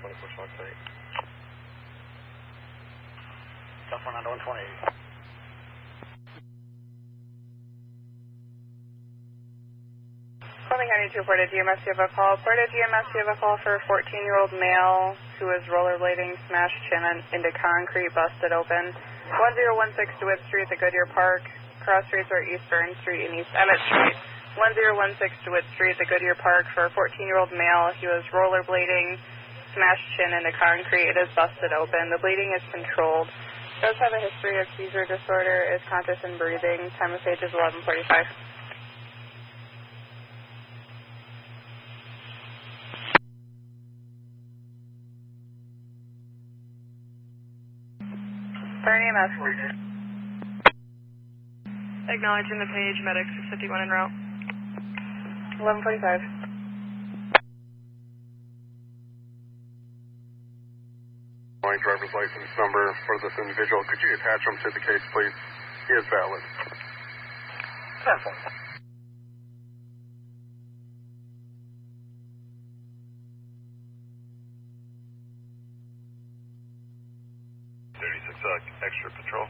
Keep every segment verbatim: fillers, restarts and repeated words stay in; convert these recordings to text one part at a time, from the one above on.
twenty-four Shark thirty. California nine one twenty. Columbia County two, Porta G M S, you have a call. Porta G M S, you have a call for a fourteen-year-old male who was rollerblading, smashed chin into concrete, busted open. one zero one six DeWitt Street, the Goodyear Park. Cross streets are East Burn Street and East Emmett Street. one zero one six DeWitt Street, the Goodyear Park, for a fourteen-year-old male. He was rollerblading, smashed chin into concrete. It is busted open. The bleeding is controlled. Does have a history of seizure disorder, is conscious and breathing. Time of stage is eleven forty-five. Fire E M S. Acknowledging the page, medic six fifty-one en route. eleven forty-five. My driver's license number for this individual. Could you attach him to the case, please? He is valid. Careful. thirty-six, uh, extra patrol.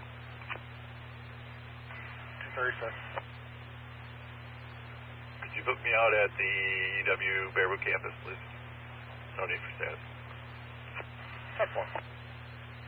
two thirty-six. Could you book me out at the E W Bearwood campus, please? No need for status. ten four.